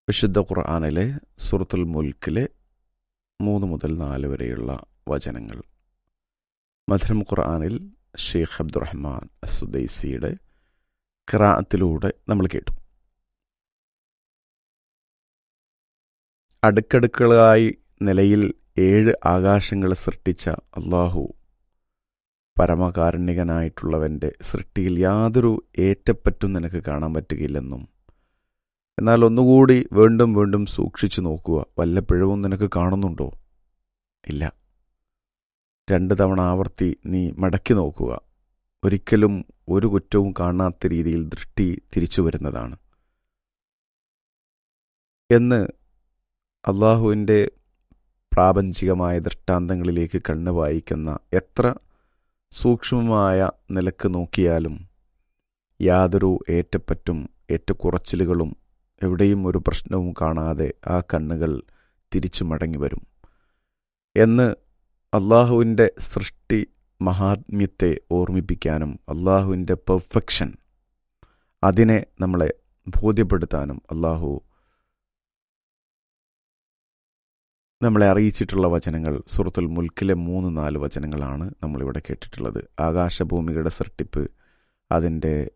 വിശുദ്ധ ഖുർആനിലെ സൂറത്തുൽ മുൽക്കിലെ 3 മുതൽ 4 വരെയുള്ള വചനങ്ങൾ. മദ്ഹം ഖുർആനിൽ ഷെയ്ഖ് അബ്ദുറഹ്മാൻ അസ്സുദൈസിയുടെ ഖിറാഅത്തിലൂടെ നമ്മൾ കേട്ടു. അടുക്കടുക്കളായി നിലയിൽ 7 ആകാശങ്ങൾ സൃഷ്ടിച്ച അള്ളാഹു പരമകാരുണികനായിട്ടുള്ളവൻ്റെ സൃഷ്ടിയിൽ യാതൊരു ഏറ്റപ്പറ്റും നിനക്ക് കാണാൻ പറ്റുകയില്ലെന്നും, എന്നാൽ ഒന്നുകൂടി വീണ്ടും വീണ്ടും സൂക്ഷിച്ചു നോക്കുക, വല്ല പിഴവും നിനക്ക് കാണുന്നുണ്ടോ? ഇല്ല. 2 തവണ ആവർത്തി നീ മടക്കി നോക്കുക, ഒരിക്കലും ഒരു കുറ്റവും കാണാത്ത രീതിയിൽ ദൃഷ്ടി തിരിച്ചു വരുന്നതാണ് എന്ന് അള്ളാഹുവിൻ്റെ പ്രാപഞ്ചികമായ ദൃഷ്ടാന്തങ്ങളിലേക്ക് കണ്ണ് വായിക്കുന്ന എത്ര സൂക്ഷ്മമായ നിലക്ക് നോക്കിയാലും യാതൊരു ഏറ്റപ്പറ്റും ഏറ്റക്കുറച്ചിലുകളും എവിടെയും ഒരു പ്രശ്നവും കാണാതെ ആ കണ്ണുകൾ തിരിച്ചു മടങ്ങി വരും എന്ന് അള്ളാഹുവിൻ്റെ സൃഷ്ടി മഹാത്മ്യത്തെ ഓർമ്മിപ്പിക്കാനും അള്ളാഹുവിൻ്റെ പെർഫെക്ഷൻ അതിനെ നമ്മളെ ബോധ്യപ്പെടുത്താനും അള്ളാഹു നമ്മളെ അറിയിച്ചിട്ടുള്ള വചനങ്ങൾ സൂറത്തുൽ മുൽക്കിലെ 3-4 വചനങ്ങളാണ് നമ്മളിവിടെ കേട്ടിട്ടുള്ളത്. ആകാശഭൂമികളുടെ സൃഷ്ടിപ്പ്, അതിൻ്റെ